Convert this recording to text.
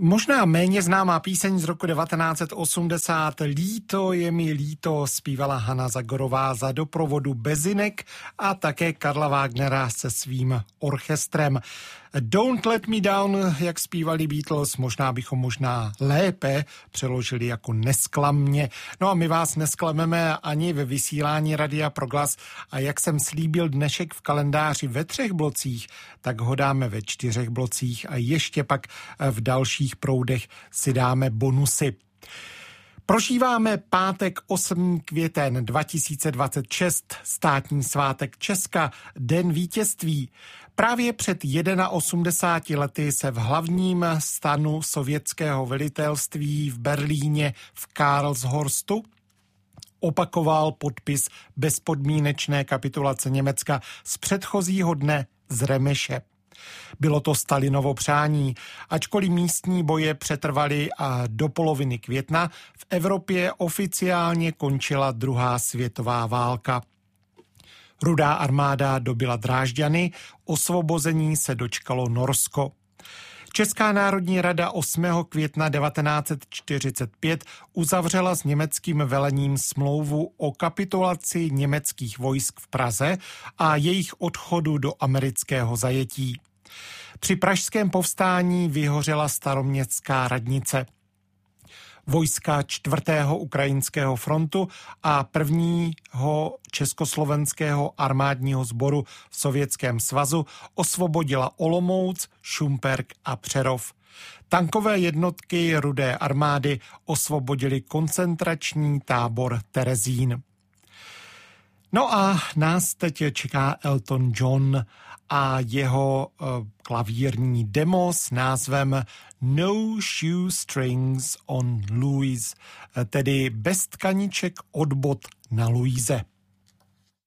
Možná méně známá píseň z roku 1980 Líto je mi líto zpívala Hana Zagorová za doprovodu Bezinek a také Karla Wagnera se svým orchestrem. Don't Let Me Down, jak zpívali Beatles, bychom lépe přeložili jako Nesklam mě. No a my vás nesklameme ani ve vysílání Radia Proglas a jak jsem slíbil dnešek v kalendáři ve 3 blocích, tak ho dáme ve 4 blocích a ještě pak v dalších proudech si dáme bonusy. Prožíváme pátek 8. květen 2026, státní svátek Česka, Den vítězství. Právě před 81 lety se v hlavním stanu sovětského velitelství v Berlíně v Karlshorstu opakoval podpis bezpodmínečné kapitulace Německa z předchozího dne z Remeše. Bylo to Stalinovo přání, ačkoliv místní boje přetrvaly a do poloviny května v Evropě oficiálně končila druhá světová válka. Rudá armáda dobyla Drážďany, osvobození se dočkalo Norsko. Česká národní rada 8. května 1945 uzavřela s německým velením smlouvu o kapitulaci německých vojsk v Praze a jejich odchodu do amerického zajetí. Při pražském povstání vyhořela Staroměstská radnice. Vojska 4. ukrajinského frontu a 1. československého armádního sboru v Sovětském svazu osvobodila Olomouc, Šumperk a Přerov. Tankové jednotky Rudé armády osvobodily koncentrační tábor Terezín. No a nás teď čeká Elton John a jeho klavírní demo s názvem No Shoestrings on Louise, tedy bez tkaniček od bot na Louise.